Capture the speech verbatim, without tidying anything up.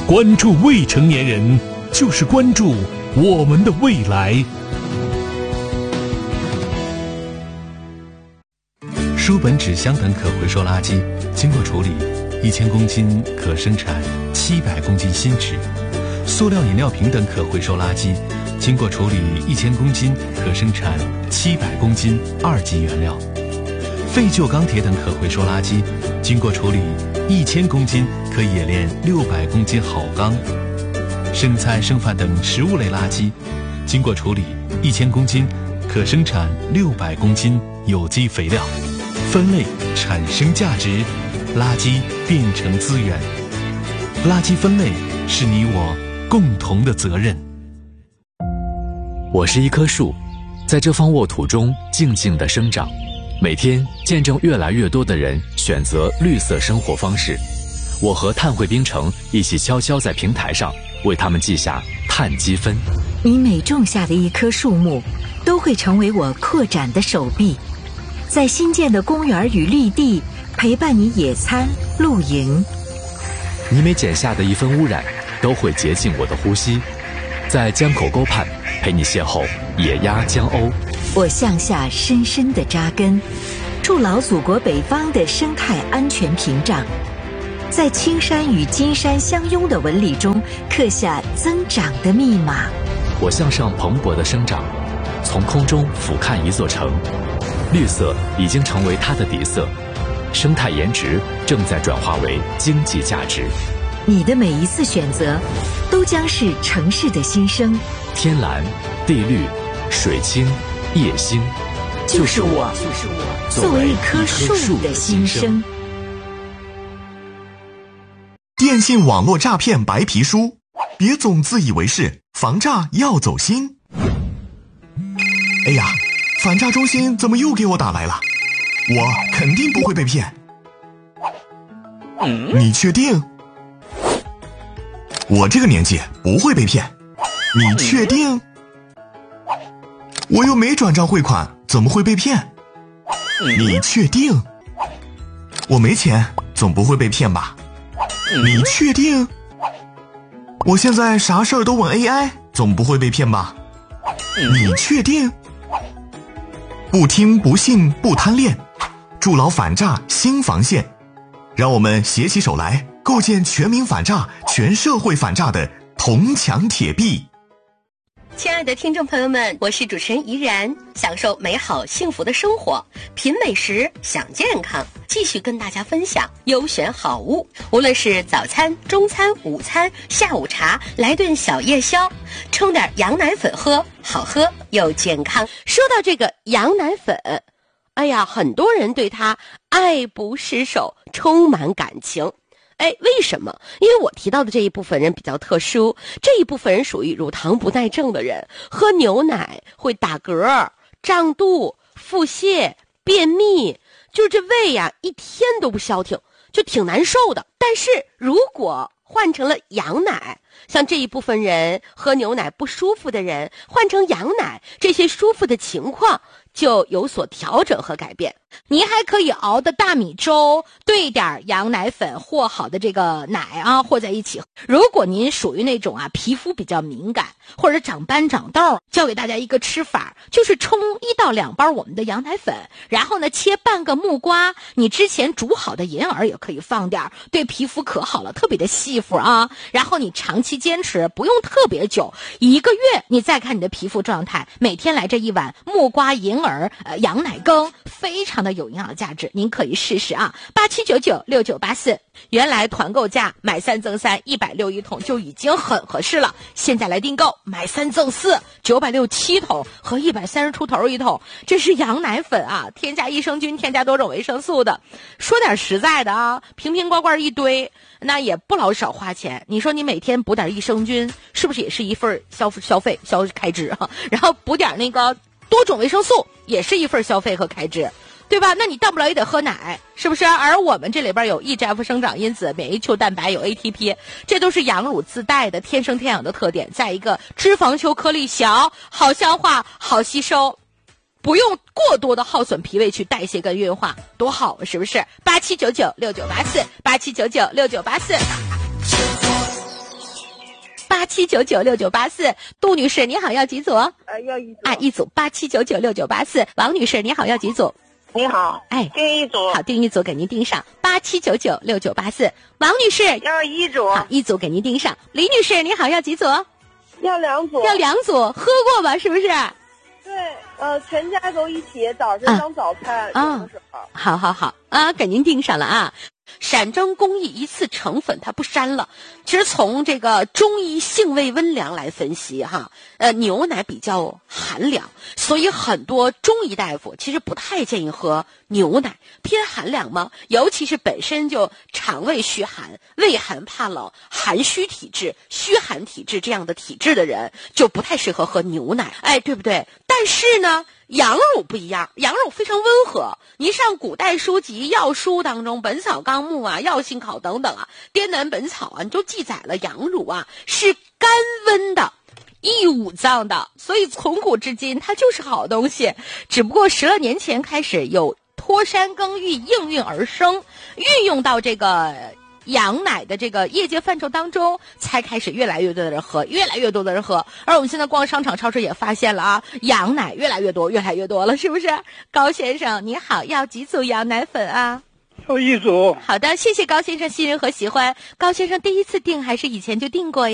关注未成年人，就是关注我们的未来。书本、纸箱等可回收垃圾经过处理，一千公斤可生产七百公斤新纸；塑料饮料瓶等可回收垃圾经过处理，一千公斤可生产七百公斤二级原料；废旧钢铁等可回收垃圾经过处理，一千公斤可冶炼六百公斤好钢；剩菜剩饭等食物类垃圾经过处理，一千公斤可生产六百公斤有机肥料。分类产生价值，垃圾变成资源。垃圾分类是你我共同的责任。 我是一棵树，在这方沃土中静静地生长，每天见证越来越多的人选择绿色生活方式。我和碳汇冰城一起悄悄在平台上为他们记下碳积分。 你每种下的一棵树木，都会成为我扩展的手臂，在新建的公园与绿地陪伴你野餐露营。 你每剪下的一分污染，都会洁净我的呼吸，在江口沟畔陪你邂逅野鸭江鸥。 我向下深深地扎根，筑牢祖国北方的生态安全屏障，在青山与金山相拥的纹理中刻下增长的密码。 我向上蓬勃地生长，从空中俯瞰一座城，绿色已经成为它的底色，生态颜值正在转化为经济价值。 你的每一次选择，都将是城市的新生。 天蓝、地绿、水清、夜星， 就是我，就是我，作为一棵树的新生。 电信网络诈骗白皮书，别总自以为是，防诈要走心。哎呀，反诈中心怎么又给我打来了？我肯定不会被骗。嗯、你确定？我这个年纪不会被骗。你确定？我又没转账汇款，怎么会被骗？你确定？我没钱，总不会被骗吧？你确定？我现在啥事儿都问 A I， 总不会被骗吧？你确定？不听不信不贪恋，筑牢反诈新防线，让我们携起手来，构建全民反诈、全社会反诈的铜墙铁壁。 亲爱的听众朋友们，我是主持人怡然，享受美好幸福的生活，品美食，享健康，继续跟大家分享优选好物。无论是早餐、中餐、午餐、下午茶，来顿小夜宵，冲点羊奶粉喝，好喝又健康。说到这个羊奶粉，哎呀，很多人对它爱不释手，充满感情。哎，为什么？因为我提到的这一部分人比较特殊，这一部分人属于乳糖不耐症的人，喝牛奶会打嗝、胀肚、腹泻、便秘，就是这胃呀、啊、一天都不消停，就挺难受的。但是如果换成了羊奶，像这一部分人喝牛奶不舒服的人，换成羊奶，这些舒服的情况就有所调整和改变。 您还可以熬的大米粥兑点羊奶粉和好的这个奶啊和在一起。如果您属于那种啊皮肤比较敏感或者长斑长痘，教给大家一个吃法，就是冲一到两包我们的羊奶粉，然后呢切半个木瓜，你之前煮好的银耳也可以放点，对皮肤可好了，特别的细肤啊。然后你长期坚持，不用特别久，一个月你再看你的皮肤状态，每天来这一碗木瓜银耳呃羊奶羹，非常的有营养价值，您可以试试啊。八七九九六九八四，原来团购价买三赠三一百六一桶就已经很合适了，现在来订购买三赠四九百六七桶和一百三十出头一桶，这是羊奶粉啊，添加益生菌，添加多种维生素的。说点实在的啊，瓶瓶罐罐一堆，那也不老少花钱。你说你每天补点益生菌，是不是也是一份消消费消开支啊？然后补点那个多种维生素，也是一份消费和开支，对吧？那你大不了也得喝奶，是不是？而我们这里边有 E G F 生长因子、免疫球蛋白，有 A T P， 这都是羊乳自带的天生天养的特点。再一个，脂肪球颗粒小，好消化，好吸收，不用过多的耗损脾胃去代谢跟运化，多好，是不是？八七九九六九八四，八七九九六九八四。 八七九九六九八四。杜女士，你好，要几组？ 呃，要一组。 啊，一组八七九九六九八四。王女士，你好，要几组？ 你好， 哎， 订一组。 好，订一组给您订上八七九九六九八四。王女士， 要一组。 好，一组给您订上。李女士，你好，要几组？ 要两组。 要两组，喝过吧？是不是？ 对，呃，全家都一起早上当早餐。 啊， 是好， 好好好啊，给您订上了啊。闪蒸工艺一次成粉，它不膻了。其实从这个中医性味温凉来分析哈，呃，牛奶比较寒凉，所以很多中医大夫其实不太建议喝牛奶，偏寒凉嘛。尤其是本身就肠胃虚寒、畏寒怕冷、寒虚体质、虚寒体质这样的体质的人，就不太适合喝牛奶，哎，对不对？但是呢，羊乳不一样，羊乳非常温和。您上古代书籍、药书当中，《本草纲目》啊、《药性考》等等啊，《滇南本草》啊，你都记载了羊乳啊是甘温的。益五脏的，所以从古至今它就是好东西，只不过十来年前开始有脱山更育应运而生，运用到这个羊奶的这个业界范畴当中，才开始越来越多的人喝，越来越多的人喝。而我们现在逛商场超市也发现了啊，羊奶越来越多，越来越多了，是不是？高先生你好，要几组羊奶粉啊？ 要一组。 好的，谢谢高先生信任和喜欢。高先生第一次订还是以前就订过呀？